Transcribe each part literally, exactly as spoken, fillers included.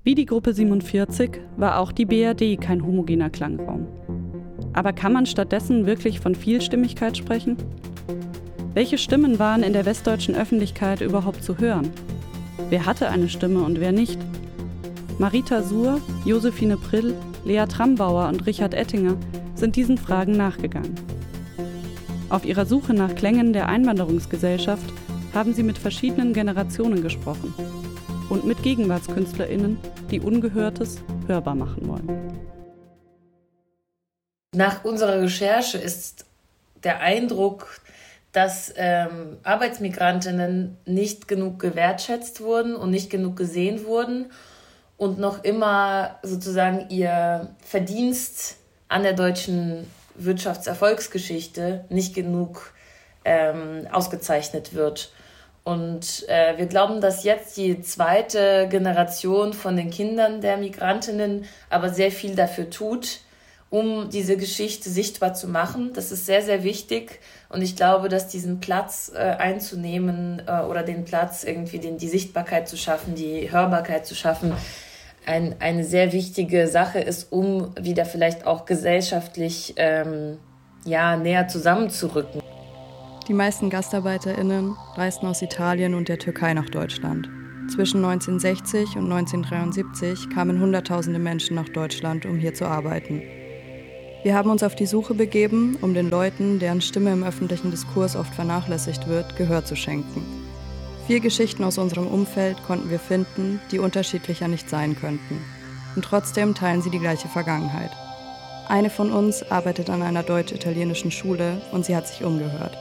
Wie die Gruppe siebenundvierzig war auch die B R D kein homogener Klangraum. Aber kann man stattdessen wirklich von Vielstimmigkeit sprechen? Welche Stimmen waren in der westdeutschen Öffentlichkeit überhaupt zu hören? Wer hatte eine Stimme und wer nicht? Marita Suhr, Josephine Prill, Lea Trambauer und Richard Ettinger sind diesen Fragen nachgegangen. Auf ihrer Suche nach Klängen der Einwanderungsgesellschaft haben sie mit verschiedenen Generationen gesprochen und mit GegenwartskünstlerInnen, die Ungehörtes hörbar machen wollen. Nach unserer Recherche ist der Eindruck, dass ähm, Arbeitsmigrantinnen nicht genug gewertschätzt wurden und nicht genug gesehen wurden und noch immer sozusagen ihr Verdienst an der deutschen Wirtschaftserfolgsgeschichte nicht genug ähm, ausgezeichnet wird. Und äh, wir glauben, dass jetzt die zweite Generation von den Kindern der Migrantinnen aber sehr viel dafür tut, um diese Geschichte sichtbar zu machen. Das ist sehr, sehr wichtig. Und ich glaube, dass diesen Platz äh, einzunehmen äh, oder den Platz irgendwie, den, die Sichtbarkeit zu schaffen, die Hörbarkeit zu schaffen, ein, eine sehr wichtige Sache ist, um wieder vielleicht auch gesellschaftlich ähm, ja, näher zusammenzurücken. Die meisten GastarbeiterInnen reisten aus Italien und der Türkei nach Deutschland. Zwischen neunzehnhundertsechzig und neunzehnhundertdreiundsiebzig kamen Hunderttausende Menschen nach Deutschland, um hier zu arbeiten. Wir haben uns auf die Suche begeben, um den Leuten, deren Stimme im öffentlichen Diskurs oft vernachlässigt wird, Gehör zu schenken. Vier Geschichten aus unserem Umfeld konnten wir finden, die unterschiedlicher nicht sein könnten. Und trotzdem teilen sie die gleiche Vergangenheit. Eine von uns arbeitet an einer deutsch-italienischen Schule und sie hat sich umgehört.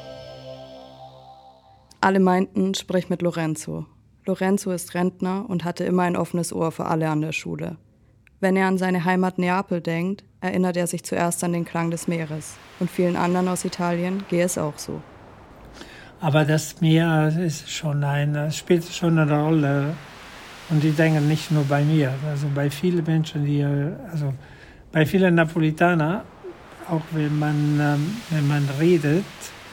Alle meinten, sprich mit Lorenzo. Lorenzo ist Rentner und hatte immer ein offenes Ohr für alle an der Schule. Wenn er an seine Heimat Neapel denkt, erinnert er sich zuerst an den Klang des Meeres. Und vielen anderen aus Italien gehe es auch so. Aber das Meer ist schon ein, spielt schon eine Rolle. Und ich denke nicht nur bei mir, also bei vielen Menschen, die, also bei vielen Napolitanern, auch wenn man, wenn man redet,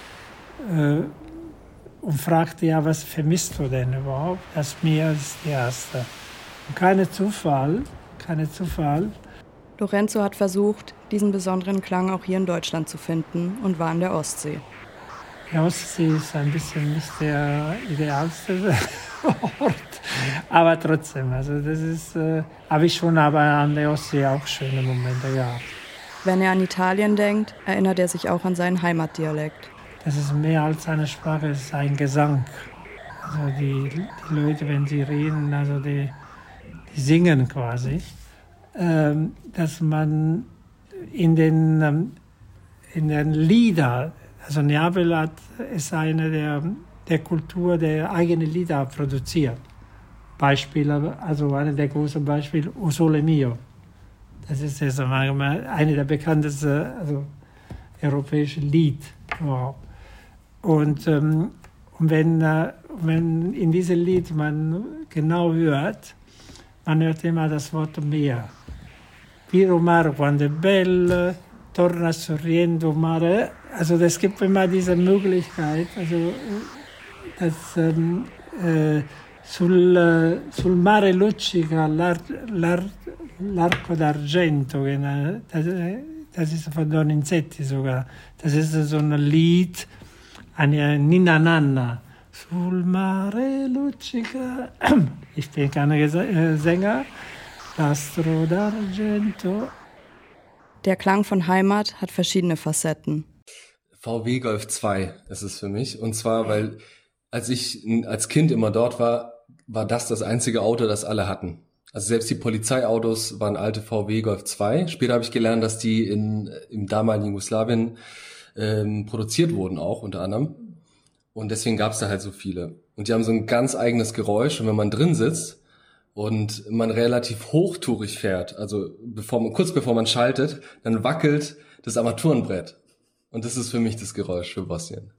äh, und fragte, ja, was vermisst du denn überhaupt? Das Meer ist das Erste. Und keine Zufall, keine Zufall. Lorenzo hat versucht, diesen besonderen Klang auch hier in Deutschland zu finden und war an der Ostsee. Die Ostsee ist ein bisschen nicht der idealste Ort, aber trotzdem, also das ist, äh, habe ich schon aber an der Ostsee auch schöne Momente gehabt. Wenn er an Italien denkt, erinnert er sich auch an seinen Heimatdialekt. Das ist mehr als eine Sprache, es ist ein Gesang. Also die, die Leute, wenn sie reden, also die, die singen quasi, ähm, dass man in den, ähm, in den Liedern, also Neapel hat, ist eine der, der Kultur, der eigene Lieder produziert. Beispiele, also eine der großen Beispiele, O Sole Mio. Das ist jetzt eine der bekanntesten also, europäischen Lieder überhaupt. Und, ähm, und wenn, äh, wenn in diesem Lied man genau hört, man hört immer das Wort Meer. Piro mare quando è bello, torna sorriendo mare. Also es gibt immer diese Möglichkeit, also dass ähm, äh, sul, äh, sul mare luccica l'ar, l'ar, l'arco d'argento, das, das ist von Donizetti sogar. Das ist so ein Lied, eine Nina Nanna. Sul mare luccica. Ich bin kein Sänger. L'astro d'argento. Der Klang von Heimat hat verschiedene Facetten. V W Golf zwei ist es für mich. Und zwar, weil als ich als Kind immer dort war, war das das einzige Auto, das alle hatten. Also selbst die Polizeiautos waren alte V W Golf zwei. Später habe ich gelernt, dass die in, im damaligen Jugoslawien ähm, produziert wurden auch unter anderem. Und deswegen gab es da halt so viele. Und die haben so ein ganz eigenes Geräusch. Und wenn man drin sitzt und man relativ hochtourig fährt, also bevor man, kurz bevor man schaltet, dann wackelt das Armaturenbrett. Und das ist für mich das Geräusch für Bosnien.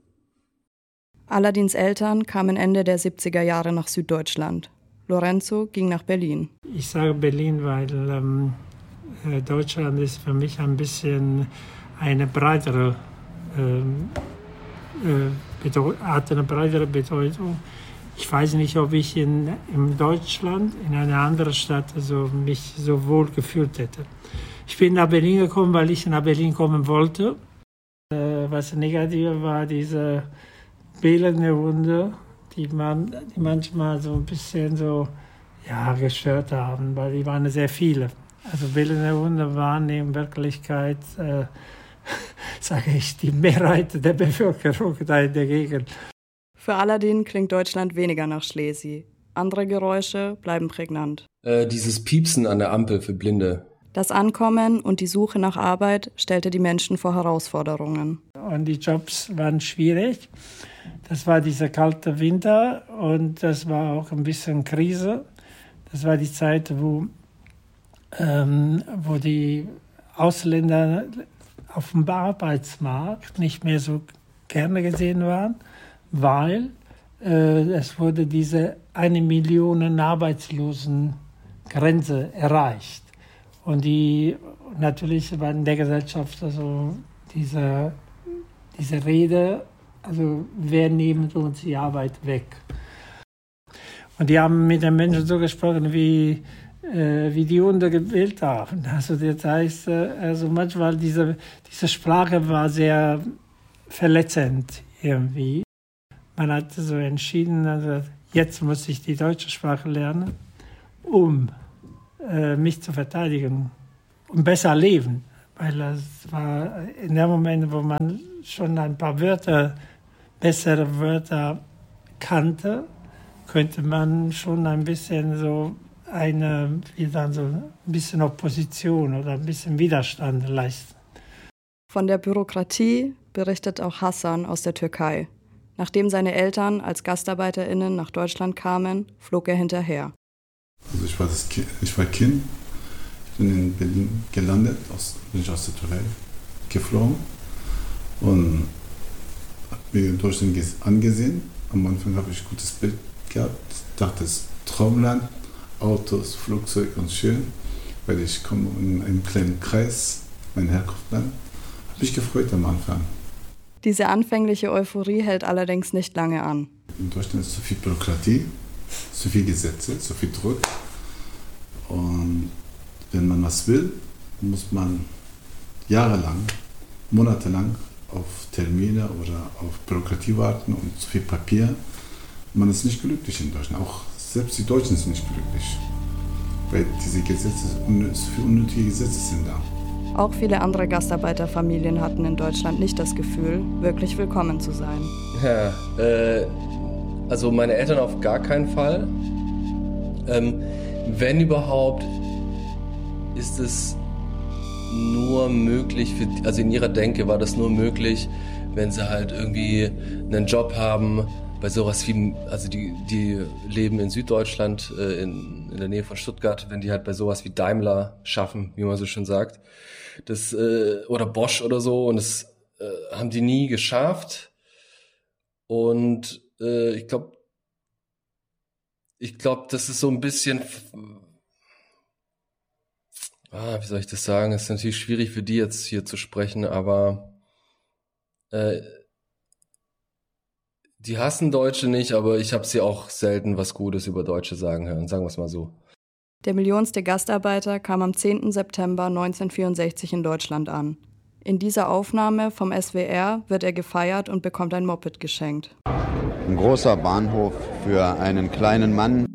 Aladins Eltern kamen Ende der siebziger Jahre nach Süddeutschland. Lorenzo ging nach Berlin. Ich sage Berlin, weil ähm, Deutschland ist für mich ein bisschen eine breitere, ähm, äh, hat eine breitere Bedeutung. Ich weiß nicht, ob ich in, in Deutschland, in einer anderen Stadt, also mich so wohl gefühlt hätte. Ich bin nach Berlin gekommen, weil ich nach Berlin kommen wollte. Äh, was negativ war, diese bellende Hunde, die, man, die manchmal so ein bisschen so, ja, gestört haben, weil die waren sehr viele. Also bellende Hunde waren in Wirklichkeit, äh, sage ich, die Mehrheit der Bevölkerung da in der Gegend. Für Aladin klingt Deutschland weniger nach Schlesi. Andere Geräusche bleiben prägnant. Äh, dieses Piepsen an der Ampel für Blinde. Das Ankommen und die Suche nach Arbeit stellte die Menschen vor Herausforderungen. Und die Jobs waren schwierig. Das war dieser kalte Winter und das war auch ein bisschen Krise. Das war die Zeit, wo, ähm, wo die Ausländer auf dem Arbeitsmarkt nicht mehr so gerne gesehen waren, weil äh, es wurde diese eine Million Arbeitslosengrenze erreicht. Und die natürlich war in der Gesellschaft also diese, diese Rede, also wer nimmt uns die Arbeit weg? Und die haben mit den Menschen so gesprochen, wie, äh, wie die Hunde gewählt haben. Also das heißt, also manchmal diese, diese Sprache war sehr verletzend irgendwie. Man hat so entschieden, also jetzt muss ich die deutsche Sprache lernen, um äh, mich zu verteidigen und besser leben. Weil das war in dem Moment, wo man schon ein paar Wörter, bessere Wörter kannte, könnte man schon ein bisschen so eine, wie dann so ein bisschen Opposition oder ein bisschen Widerstand leisten. Von der Bürokratie berichtet auch Hassan aus der Türkei. Nachdem seine Eltern als GastarbeiterInnen nach Deutschland kamen, flog er hinterher. Also ich war, das kind, ich war Kind, ich bin in Berlin gelandet, aus, bin ich aus der Türkei geflogen und habe mir Deutschland angesehen. Am Anfang habe ich ein gutes Bild gehabt, ich dachte, es ist Traumland, Autos, Flugzeug und schön, weil ich komme in einem kleinen Kreis, mein Herkunftsland. Habe mich gefreut am Anfang. Diese anfängliche Euphorie hält allerdings nicht lange an. In Deutschland ist so viel Bürokratie, so viel Gesetze, so viel Druck. Und wenn man was will, muss man jahrelang, monatelang auf Termine oder auf Bürokratie warten und so viel Papier. Man ist nicht glücklich in Deutschland. Auch selbst die Deutschen sind nicht glücklich, weil diese Gesetze, so viele unnötige Gesetze sind da. Auch viele andere Gastarbeiterfamilien hatten in Deutschland nicht das Gefühl, wirklich willkommen zu sein. Ja, äh, also meine Eltern auf gar keinen Fall. Ähm, wenn überhaupt, ist es nur möglich, für, also in ihrer Denke war das nur möglich, wenn sie halt irgendwie einen Job haben, bei sowas wie, also die, die leben in Süddeutschland, äh, in, in der Nähe von Stuttgart, wenn die halt bei sowas wie Daimler schaffen, wie man so schön sagt, das, äh, oder Bosch oder so, und das äh, haben die nie geschafft. Und äh, ich glaube, ich glaube, das ist so ein bisschen, ah, wie soll ich das sagen? Es ist natürlich schwierig für die jetzt hier zu sprechen, aber äh, die hassen Deutsche nicht, aber ich habe sie auch selten was Gutes über Deutsche sagen hören, sagen wir es mal so. Der millionste Gastarbeiter kam am zehnten September neunzehnhundertvierundsechzig in Deutschland an. In dieser Aufnahme vom S W R wird er gefeiert und bekommt ein Moped geschenkt. Ein großer Bahnhof für einen kleinen Mann.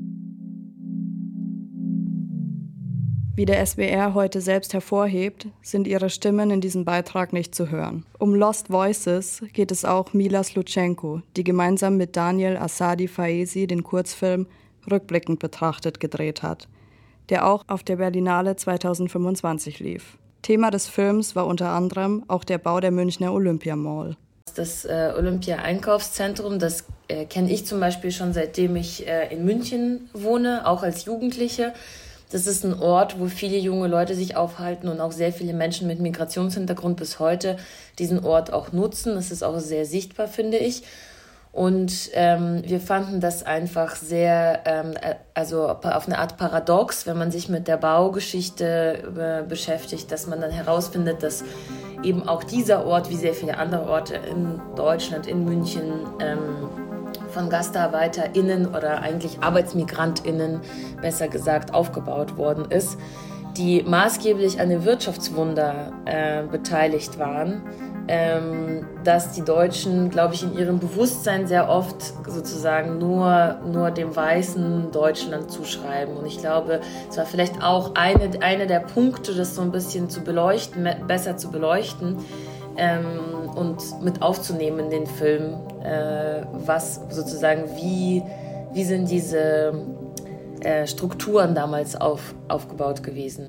Wie der S W R heute selbst hervorhebt, sind ihre Stimmen in diesem Beitrag nicht zu hören. Um Lost Voices geht es auch Mila Slutschenko, die gemeinsam mit Daniel Assadi Faezi den Kurzfilm Rückblickend betrachtet gedreht hat, der auch auf der Berlinale zweitausendfünfundzwanzig lief. Thema des Films war unter anderem auch der Bau der Münchner Olympia Mall. Das äh, Olympia-Einkaufszentrum, das äh, kenne ich zum Beispiel schon seitdem ich äh, in München wohne, auch als Jugendliche. Das ist ein Ort, wo viele junge Leute sich aufhalten und auch sehr viele Menschen mit Migrationshintergrund bis heute diesen Ort auch nutzen. Das ist auch sehr sichtbar, finde ich. Und ähm, wir fanden das einfach sehr, ähm, also auf eine Art paradox, wenn man sich mit der Baugeschichte äh, beschäftigt, dass man dann herausfindet, dass eben auch dieser Ort, wie sehr viele andere Orte in Deutschland, in München, ähm, von GastarbeiterInnen oder eigentlich ArbeitsmigrantInnen, besser gesagt, aufgebaut worden ist, die maßgeblich an dem Wirtschaftswunder äh, beteiligt waren, ähm, dass die Deutschen, glaube ich, in ihrem Bewusstsein sehr oft sozusagen nur, nur dem weißen Deutschland zuschreiben. Und ich glaube, es war vielleicht auch eine, eine der Punkte, das so ein bisschen zu beleuchten, besser zu beleuchten, Ähm, und mit aufzunehmen in den Film, äh, was sozusagen, wie, wie sind diese äh, Strukturen damals auf, aufgebaut gewesen?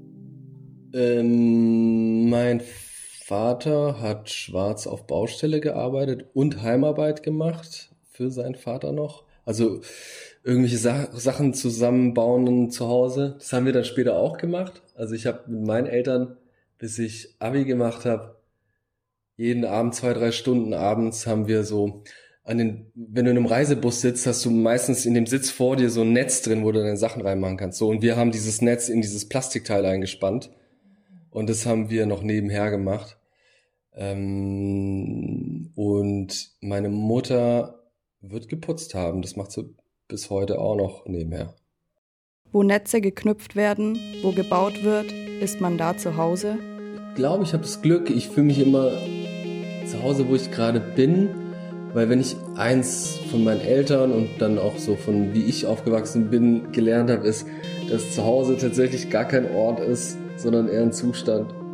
Ähm, mein Vater hat schwarz auf Baustelle gearbeitet und Heimarbeit gemacht für seinen Vater noch. Also irgendwelche Sa- Sachen zusammenbauen zu Hause. Das haben wir dann später auch gemacht. Also ich habe mit meinen Eltern, bis ich Abi gemacht habe, jeden Abend, zwei, drei Stunden abends haben wir so an den, wenn du in einem Reisebus sitzt, hast du meistens in dem Sitz vor dir so ein Netz drin, wo du deine Sachen reinmachen kannst. So, und wir haben dieses Netz in dieses Plastikteil eingespannt. Und das haben wir noch nebenher gemacht. Ähm, und meine Mutter wird geputzt haben. Das macht sie bis heute auch noch nebenher. Wo Netze geknüpft werden, wo gebaut wird, ist man da zu Hause? Ich glaube, ich habe das Glück, ich fühle mich immer zu Hause, wo ich gerade bin, weil wenn ich eins von meinen Eltern und dann auch so von wie ich aufgewachsen bin gelernt habe, ist, dass zu Hause tatsächlich gar kein Ort ist, sondern eher ein Zustand.